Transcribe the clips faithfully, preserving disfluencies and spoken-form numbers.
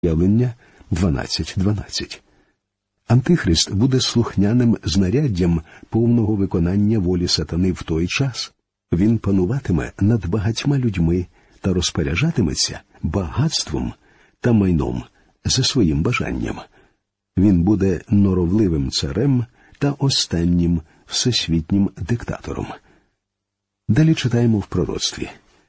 Явлення дванадцять дванадцять. Антихрист буде слухняним знаряддям повного виконання волі сатани в той час. Він пануватиме над багатьма людьми та розпоряджатиметься багатством та майном за своїм бажанням. Він буде норовливим царем та останнім всесвітнім диктатором. Далі читаємо в пророцтві.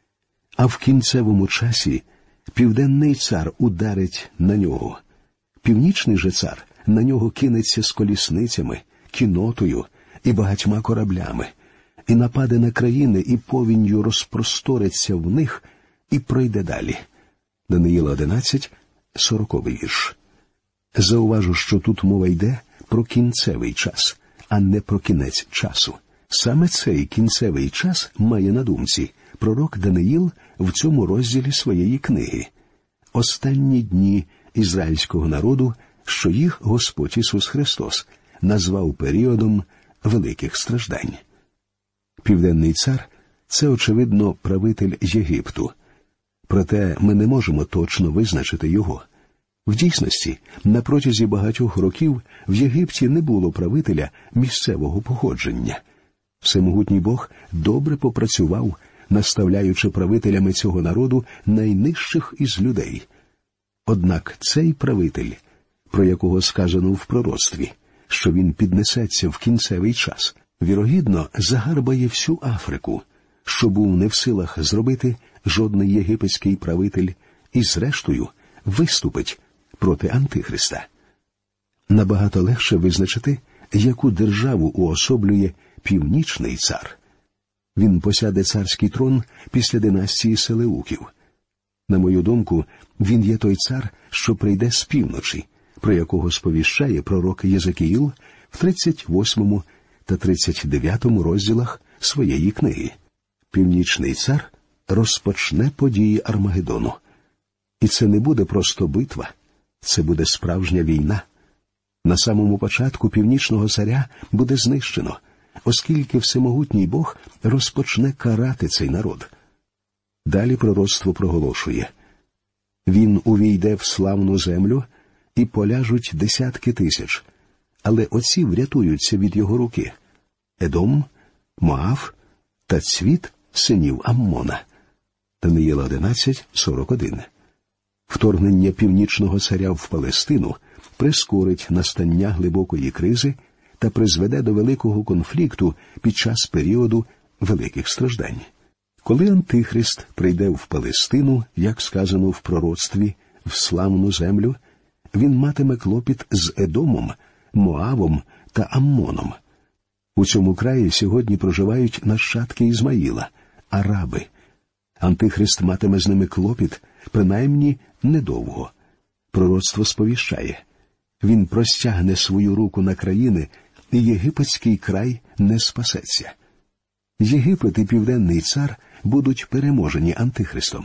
А в кінцевому часі південний цар ударить на нього. Північний же цар на нього кинеться з колісницями, кінотою і багатьма кораблями, і нападе на країни, і повінню розпросториться в них, і пройде далі. Даниїла одинадцять, сороковий вірш. Зауважу, що тут мова йде про кінцевий час, а не про кінець часу. Саме цей кінцевий час має на думці пророк Даниїл в цьому розділі своєї книги. Останні дні ізраїльського народу, що їх Господь Ісус Христос назвав періодом великих страждань. Південний цар – це, очевидно, правитель Єгипту. Проте ми не можемо точно визначити його. В дійсності, на протязі багатьох років в Єгипті не було правителя місцевого походження. Всемогутній Бог добре попрацював, наставляючи правителями цього народу найнижчих із людей. Однак цей правитель, про якого сказано в пророцтві, що він піднесеться в кінцевий час, вірогідно загарбає всю Африку, що був не в силах зробити жодний єгипетський правитель, і зрештою виступить проти Антихриста. Набагато легше визначити, яку державу уособлює північний цар. Він посяде царський трон після династії Селеуків. На мою думку, він є той цар, що прийде з півночі, про якого сповіщає пророк Єзекіїл в тридцять восьмому та тридцять дев'ятому розділах своєї книги. Північний цар розпочне події Армагеддону. І це не буде просто битва, це буде справжня війна. На самому початку північного царя буде знищено, оскільки всемогутній Бог розпочне карати цей народ. Далі пророцтво проголошує: «Він увійде в славну землю, і поляжуть десятки тисяч, але оці врятуються від його руки: Едом, Моав та цвіт синів Аммона». Даниїла одинадцять, сорок один. Вторгнення північного царя в Палестину прискорить настання глибокої кризи та призведе до великого конфлікту під час періоду великих страждань. Коли Антихрист прийде в Палестину, як сказано в пророцтві, в славну землю, він матиме клопіт з Едомом, Моавом та Аммоном. У цьому краї сьогодні проживають нащадки Ізмаїла, араби. Антихрист матиме з ними клопіт, принаймні, недовго. Пророцтво сповіщає: він простягне свою руку на країни, і єгипетський край не спасеться. Єгипет і Південний цар будуть переможені Антихристом.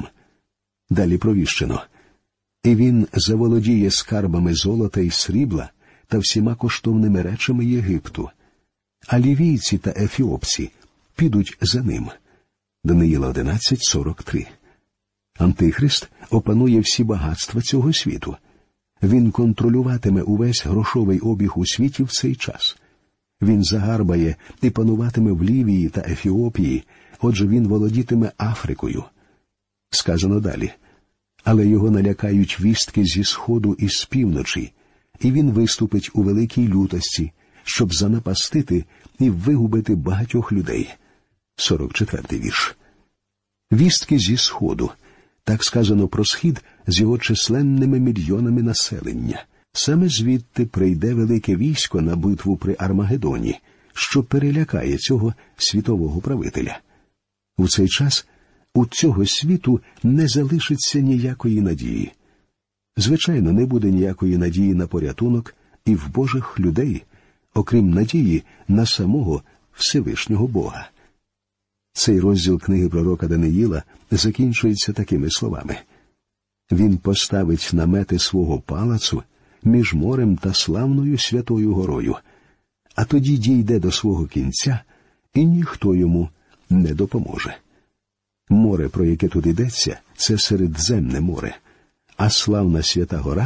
Далі провіщено: і він заволодіє скарбами золота і срібла та всіма коштовними речами Єгипту, а лівійці та ефіопці підуть за ним. Даниїла одинадцять, сорок три. Антихрист опанує всі багатства цього світу. Він контролюватиме увесь грошовий обіг у світі в цей час. Він загарбає і пануватиме в Лівії та Ефіопії, отже він володітиме Африкою. Сказано далі: але його налякають вістки зі сходу і з півночі, і він виступить у великій лютості, щоб занапастити і вигубити багатьох людей. сорок четвертий вірш. Вістки зі сходу. Так сказано про схід з його численними мільйонами населення. Саме звідти прийде велике військо на битву при Армагеддоні, що перелякає цього світового правителя. У цей час у цього світу не залишиться ніякої надії. Звичайно, не буде ніякої надії на порятунок і в Божих людей, окрім надії на самого Всевишнього Бога. Цей розділ книги пророка Даниїла закінчується такими словами: «Він поставить намети свого палацу між морем та славною святою горою, а тоді дійде до свого кінця, і ніхто йому не допоможе». Море, про яке тут йдеться, це Середземне море, а славна Свята Гора